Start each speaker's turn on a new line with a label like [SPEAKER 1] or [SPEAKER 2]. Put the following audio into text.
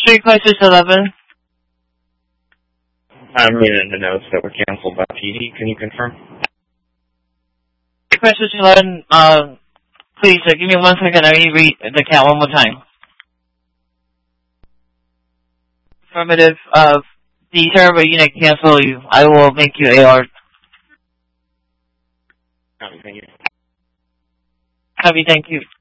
[SPEAKER 1] Request is 11.
[SPEAKER 2] I'm reading the notes that were canceled by PD. Can you confirm?
[SPEAKER 1] Request is 11. Please, give me 1 second. Let me read the count one more time. Affirmative. The server unit cancel you. I will make you AR.
[SPEAKER 2] Thank you.
[SPEAKER 1] Copy, thank you.